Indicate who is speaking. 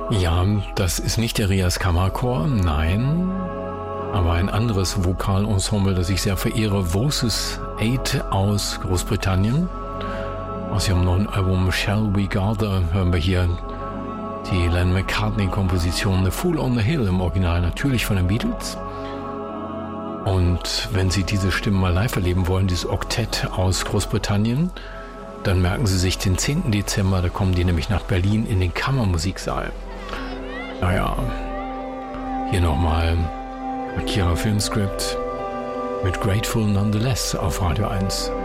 Speaker 1: Ja, das ist nicht der Rias Kammerchor, nein, aber ein anderes Vokalensemble, das ich sehr verehre, Voices 8 aus Großbritannien. Aus ihrem neuen Album Shall We Gather hören wir hier die Lennon McCartney-Komposition The Fool on the Hill, im Original natürlich von den Beatles. Und wenn Sie diese Stimmen mal live erleben wollen, dieses Oktett aus Großbritannien, dann merken Sie sich den 10. Dezember, da kommen die nämlich nach Berlin in den Kammermusiksaal. Naja, hier nochmal Akira Filmscript mit Grateful Nonetheless auf Radio 1.